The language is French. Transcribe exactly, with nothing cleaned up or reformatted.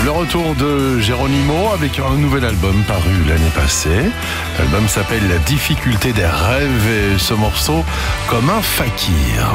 Le retour de Geronimo avec un nouvel album paru l'année passée. L'album s'appelle La difficulté des rêves et ce morceau comme un fakir.